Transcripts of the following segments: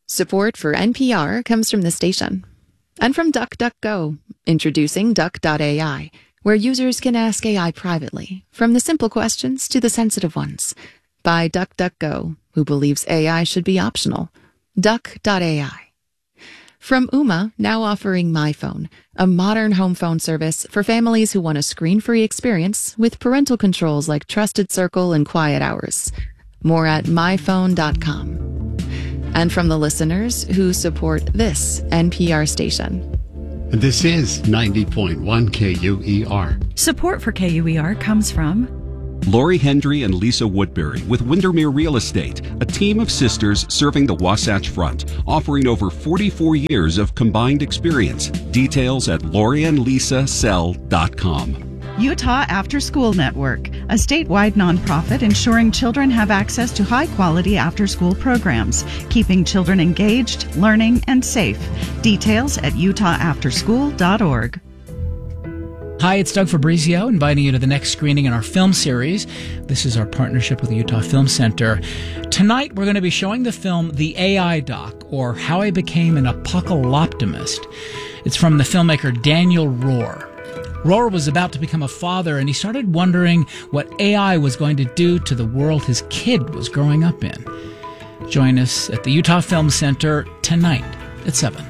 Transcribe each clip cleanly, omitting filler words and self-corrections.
Support for NPR comes from the station. And from DuckDuckGo, introducing Duck.ai, where users can ask AI privately, from the simple questions to the sensitive ones. By DuckDuckGo, who believes AI should be optional. Duck.ai. From Ooma, now offering MyPhone, a modern home phone service for families who want a screen-free experience with parental controls like Trusted Circle and Quiet Hours. More at myphone.com. And from the listeners who support this NPR station. This is 90.1 KUER. Support for KUER comes from Lori Hendry and Lisa Woodbury with Windermere Real Estate, a team of sisters serving the Wasatch Front, offering over 44 years of combined experience. Details at loriandlisasell.com. Utah After School Network, a statewide nonprofit ensuring children have access to high-quality after-school programs, keeping children engaged, learning, and safe. Details at utahafterschool.org. Hi, it's Doug Fabrizio, inviting you to the next screening in our film series. This is our partnership with the Utah Film Center. Tonight, we're going to be showing the film The AI Doc, or How I Became an Apocalyptimist. It's from the filmmaker Daniel Rohr. Rohr was about to become a father, and he started wondering what AI was going to do to the world his kid was growing up in. Join us at the Utah Film Center tonight at 7.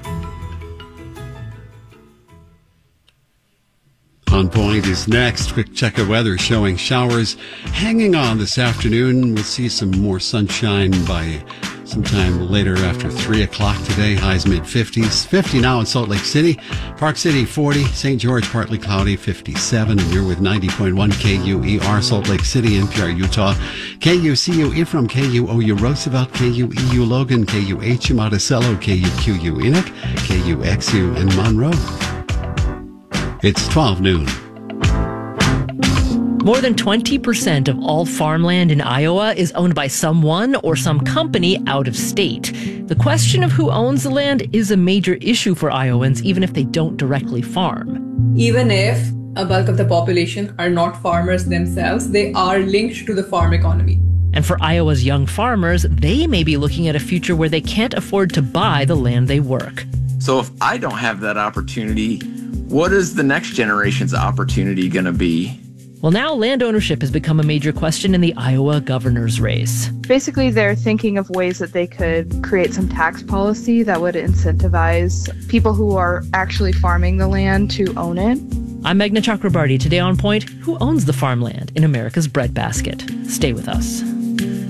On Point is next. Quick check of weather showing showers hanging on this afternoon. We'll see some more sunshine by sometime later after 3 o'clock today. Highs mid-50s. 50 now in Salt Lake City. Park City 40. St. George partly cloudy 57. And you're with 90.1 KUER Salt Lake City, NPR Utah. KUCU from KUOU Roosevelt, KUEU Logan, KUHU Monticello, KUQU Enoch, KUXU in Monroe. It's 12 noon. More than 20% of all farmland in Iowa is owned by someone or some company out of state. The question of who owns the land is a major issue for Iowans, even if they don't directly farm. Even if a bulk of the population are not farmers themselves, they are linked to the farm economy. And for Iowa's young farmers, they may be looking at a future where they can't afford to buy the land they work. So if I don't have that opportunity, what is the next generation's opportunity going to be? Well, now land ownership has become a major question in the Iowa governor's race. Basically, they're thinking of ways that they could create some tax policy that would incentivize people who are actually farming the land to own it. I'm Meghna Chakrabarty. Today on Point, who owns the farmland in America's breadbasket? Stay with us.